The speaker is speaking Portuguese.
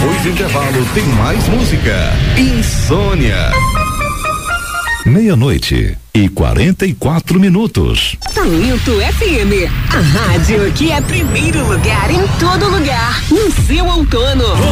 Depois do intervalo tem mais música. Insônia. 00:44. Talento FM, a rádio que é primeiro lugar em todo lugar, no seu outono.